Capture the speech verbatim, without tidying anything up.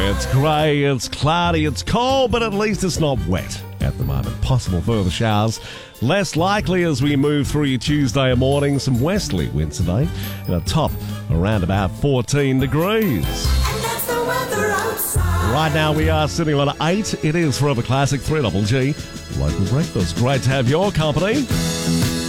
It's grey, it's cloudy, it's cold, but at least it's not wet at the moment. Possible further showers. Less likely as we move through your Tuesday morning. Some westerly winds today and a top around about fourteen degrees. And that's the weather outside. Right now we are sitting on eight. It is Forever Classic three Double G. Local breakfast. Great to have your company.